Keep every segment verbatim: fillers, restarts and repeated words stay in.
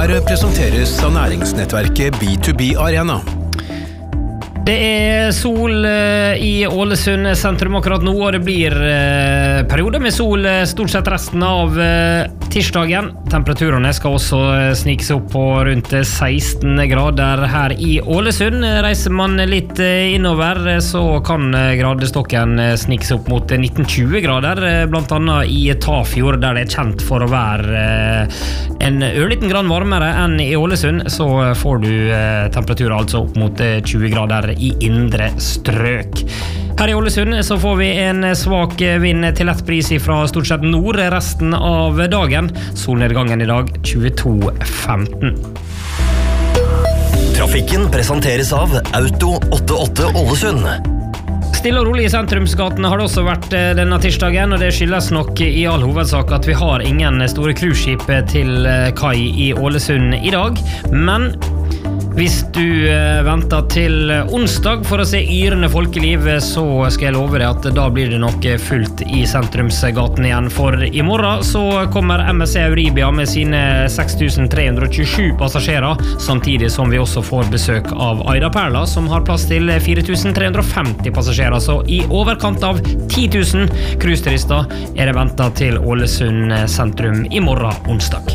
Her presenteres av næringsnettverket B to B Arena. Det er sol i Ålesund sentrum akkurat nå, og det blir perioder med sol stort sett resten av tirsdagen. Temperaturene skal også snike seg opp på rundt seksten grader her i Ålesund. Reiser man litt innover, så kan gradestokken snike seg opp mot nitten til tjue grader, blant annet i Tafjord, der det er kjent for å være en ørliten grann varmere enn i Ålesund. Så får du temperaturer altså opp mot tjue grader i indre strøk. Her i Ålesund så får vi en svak vind til lett bris fra stort sett nord resten av dagen. Solnedgangen i dag tjueto femten. Trafikken presenteres av Auto åttiåtte Ålesund. Stille og rolig i sentrumsgatene har det også vært denne tirsdagen, og det skyldes nok i all hovedsak at vi har ingen store cruiseskip til kai i Ålesund i dag. Men hvis du venter til onsdag for å se yrende folkeliv, så skal jeg love deg at da blir det nok fullt i sentrumsgaten igjen. For i morgen så kommer M S C Euribia med sine seks tusen tre hundre tjuesju passasjerer, samtidig som vi også får besøk av Aida Perla, som har plass til fire tusen tre hundre femti passasjerer. Så i overkant av ti tusen cruiseturister er det ventet til Ålesund sentrum i morgen onsdag.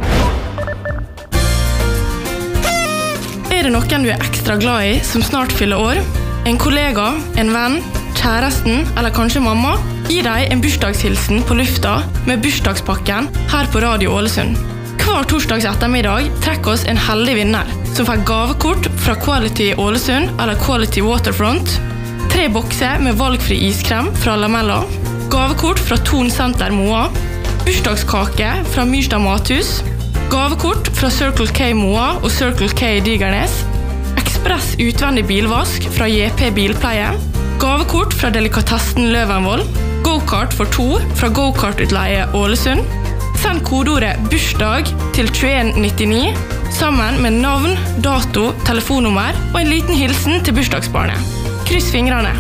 Er det noen du er ekstra glad i som snart fyller år? En kollega, en venn, kjæresten eller kanskje mamma? Gi deg en bursdagshilsen på lufta med bursdagspakken her på Radio Ålesund. Hver torsdags ettermiddag trekker oss en heldig vinner som får gavekort fra Quality Ålesund eller Quality Waterfront, tre bokser med valgfri iskrem fra Lamella, gavekort fra Ton Center Moa, bursdagskake fra Myrstad Mathus, gavekort fra Circle K Moa og Circle K Digernes, ekspress utvendig bilvask fra J P Bilpleie, gavekort fra Delikatessen Løvenvoll, go-kart for to fra Go-kart-utleie Ålesund. Send kodeordet bursdag til tjueen nittini sammen med navn, dato, telefonnummer og en liten hilsen til bursdagsbarnet. Kryss fingrene!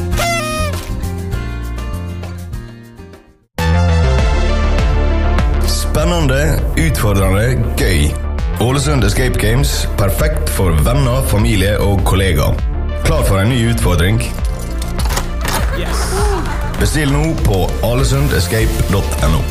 Spennende, utfordrende, gøy. Ålesund Escape Games, perfekt for venner, familie og kollegaer. Klar for en ny utfordring? Yes. Bestill nå på alesund escape punktum no.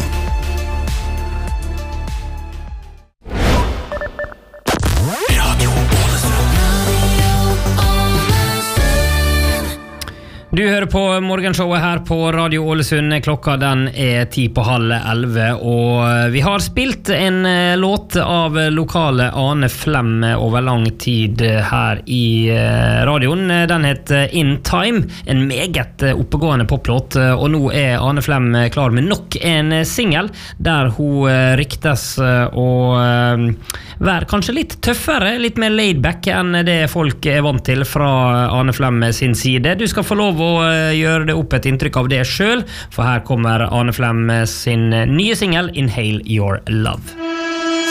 Du hører på morgenshowet her på Radio Ålesund. Klokka den er ti på halv elve, og vi har spilt en låt av lokale Ane Flem over lang tid her i radioen. Den heter In Time, en meget oppegående poplåt, og nå er Ane Flem klar med nok en single der hun ryktes å være kanskje litt tøffere, litt mer laid back enn det folk er vant til fra Ane Flem sin side. Du skal få lov å gjøre det opp et inntrykk av det selv, for her kommer Ane Flem sin nye single Inhale Your Love.